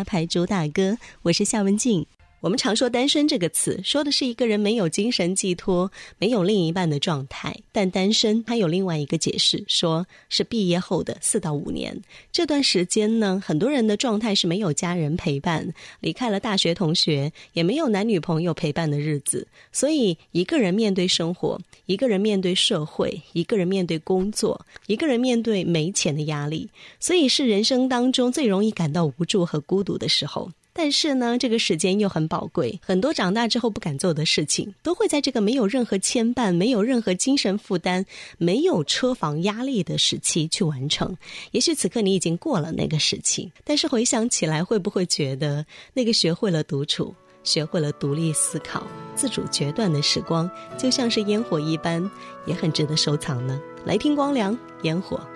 牌主打歌，我是夏文静。我们常说单身这个词，说的是一个人没有精神寄托，没有另一半的状态。但单身还有另外一个解释，说是毕业后的4到5年。这段时间呢，很多人的状态是没有家人陪伴，离开了大学同学，也没有男女朋友陪伴的日子，所以一个人面对生活，一个人面对社会，一个人面对工作，一个人面对没钱的压力，所以是人生当中最容易感到无助和孤独的时候。但是呢，这个时间又很宝贵，很多长大之后不敢做的事情，都会在这个没有任何牵绊、没有任何精神负担、没有车房压力的时期去完成。也许此刻你已经过了那个时期，但是回想起来，会不会觉得那个学会了独处、学会了独立思考、自主决断的时光，就像是烟火一般，也很值得收藏呢？来听光良，烟火。